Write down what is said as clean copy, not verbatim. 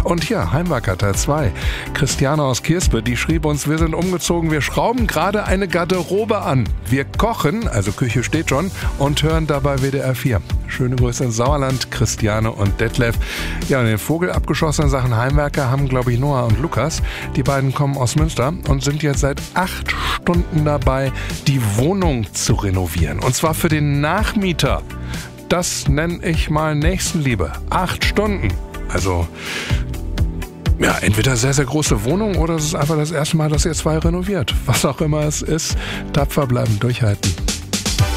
Und hier, Heimwerker Teil 2. Christiane aus Kirspe, die schrieb uns, wir sind umgezogen, wir schrauben gerade eine Garderobe an. Wir kochen, also Küche steht schon, und hören dabei WDR 4. Schöne Grüße ins Sauerland, Christiane und Detlef. Ja, und den Vogel abgeschossen in Sachen Heimwerker haben, glaube ich, Noah und Lukas. Die beiden kommen aus Münster und sind jetzt seit 8 Stunden dabei, die Wohnung zu renovieren. Und zwar für den Nachmieter. Das nenne ich mal Nächstenliebe. 8 Stunden. Also, ja, entweder sehr, sehr große Wohnung oder es ist einfach das erste Mal, dass ihr 2 renoviert. Was auch immer es ist, tapfer bleiben, durchhalten.